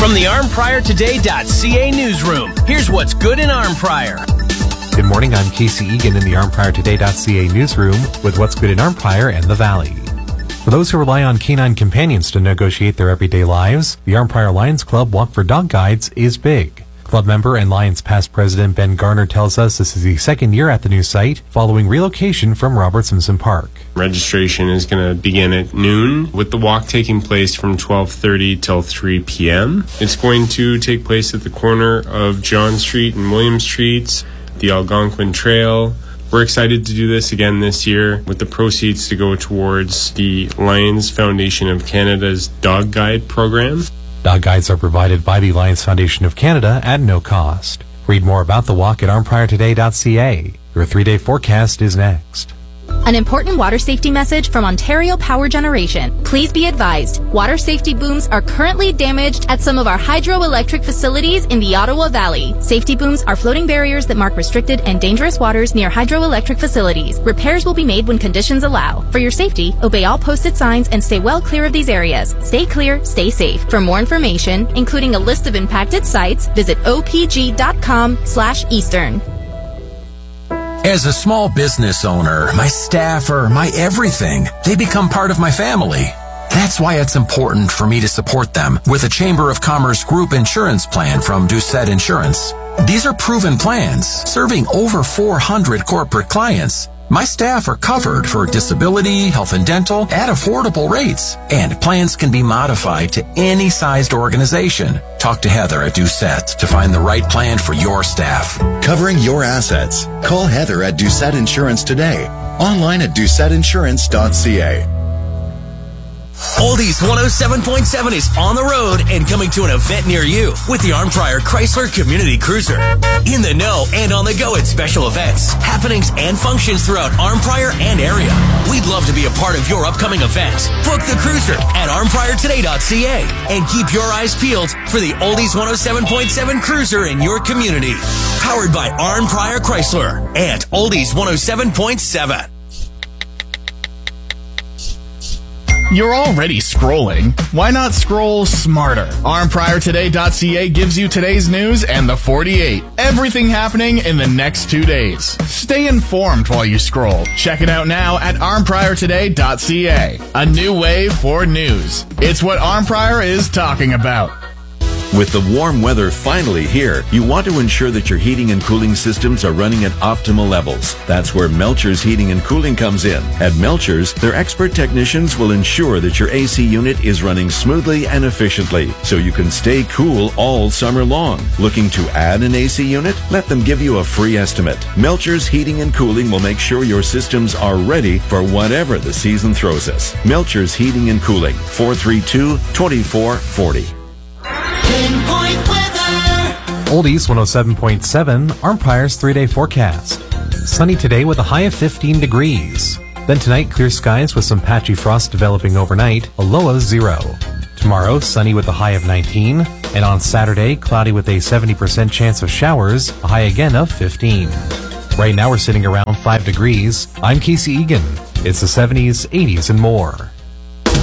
From the ArmPriorToday.ca newsroom, here's what's good in Arnprior. Good morning, I'm Casey Egan in the ArmPriorToday.ca newsroom with what's good in Arnprior and the Valley. For those who rely on canine companions to negotiate their everyday lives, the Arnprior Lions Club Walk for Dog Guides is big. Club member and Lions past president Ben Garner tells us this is the second year at the new site following relocation from Robert Simpson Park. Registration is going to begin at noon, with the walk taking place from 12:30 till 3 p.m. It's going to take place at the corner of John Street and William Streets, the Algonquin Trail. We're excited to do this again this year, with the proceeds to go towards the Lions Foundation of Canada's Dog Guide program. Dog guides are provided by the Lions Foundation of Canada at no cost. Read more about the walk at armpriortoday.ca. Your 3-day forecast is next. An important water safety message from Ontario Power Generation. Please be advised, water safety booms are currently damaged at some of our hydroelectric facilities in the Ottawa Valley. Safety booms are floating barriers that mark restricted and dangerous waters near hydroelectric facilities. Repairs will be made when conditions allow. For your safety, obey all posted signs and stay well clear of these areas. Stay clear, stay safe. For more information, including a list of impacted sites, visit opg.com/eastern. As a small business owner, my staff are my everything. They become part of my family. That's why it's important for me to support them with a Chamber of Commerce group insurance plan from Doucette Insurance. These are proven plans, serving over 400 corporate clients. My staff are covered for disability, health and dental at affordable rates, and plans can be modified to any sized organization. Talk to Heather at Doucette to find the right plan for your staff. Covering your assets. Call Heather at Doucette Insurance today. Online at doucetteinsurance.ca. Oldies 107.7 is on the road and coming to an event near you with the Arnprior Chrysler Community Cruiser. In the know and on the go at special events, happenings, and functions throughout Arnprior and area. We'd love to be a part of your upcoming event. Book the cruiser at armpriortoday.ca and keep your eyes peeled for the Oldies 107.7 Cruiser in your community. Powered by Arnprior Chrysler and Oldies 107.7. You're already scrolling. Why not scroll smarter? ArmPriorToday.ca gives you today's news and the 48. Everything happening in the next 2 days. Stay informed while you scroll. Check it out now at ArmPriorToday.ca. A new way for news. It's what Arnprior is talking about. With the warm weather finally here, you want to ensure that your heating and cooling systems are running at optimal levels. That's where Melcher's Heating and Cooling comes in. At Melcher's, their expert technicians will ensure that your AC unit is running smoothly and efficiently, so you can stay cool all summer long. Looking to add an AC unit? Let them give you a free estimate. Melcher's Heating and Cooling will make sure your systems are ready for whatever the season throws us. Melcher's Heating and Cooling, 432-2440. Oldies 107.7, Arnprior's 3-day forecast. Sunny today with a high of 15 degrees. Then tonight, clear skies with some patchy frost developing overnight, a low of 0. Tomorrow, sunny with a high of 19. And on Saturday, cloudy with a 70% chance of showers, a high again of 15. Right now, we're sitting around 5 degrees. I'm Casey Egan. It's the 70s, 80s, and more.